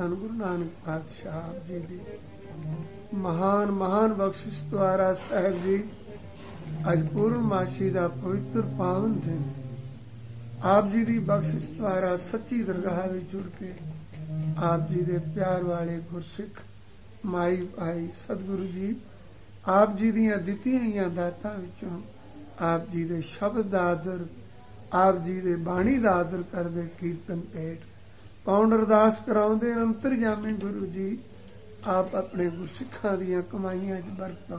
ਧੰਨ ਗੁਰੂ ਨਾਨਕ ਪਾਤਸ਼ਾਹ ਜੀ ਦੀ ਮਹਾਨ ਮਹਾਨ ਬਖਸ਼ਿਸ਼ ਦੁਆਰਾ ਸਾਹਿਬ ਜੀ ਅੱਜ ਪੂਰਨਮਾਸ਼ੀ ਦਾ ਪਵਿੱਤਰ ਪਾਵਨ ਦਿਨ ਆਪ ਜੀ ਦੀ ਬਖਸ਼ਿਸ਼ ਦੁਆਰਾ ਸੱਚੀ ਦਰਗਾਹ ਵਿੱਚ ਜੁੜ ਕੇ ਆਪ ਜੀ ਦੇ ਪਿਆਰ ਵਾਲੇ ਗੁਰਸਿੱਖ ਮਾਈ ਭਾਈ ਸਤਿਗੁਰੂ ਜੀ ਆਪ ਜੀ ਦੀਆਂ ਦਿੱਤੀਆਂ ਹੋਈਆਂ ਦਾਤਾਂ ਵਿੱਚੋਂ ਆਪ ਜੀ ਦੇ ਸ਼ਬਦ ਦਾ ਆਦਰ ਆਪ ਜੀ ਦੇ ਬਾਣੀ ਦਾ ਆਦਰ ਕਰਦੇ ਕੀਰਤਨ ਭੇਟ ਪਾਉਣ ਅਰਦਾਸ ਕਰਾਉਂਦੇ ਅੰਤਰਜਾਮੀ ਗੁਰੂ ਜੀ ਆਪ ਆਪਣੇ ਗੁਰਸਿੱਖਾਂ ਦੀਆਂ ਕਮਾਈਆਂ 'ਚ ਬਰਕਤਾਂ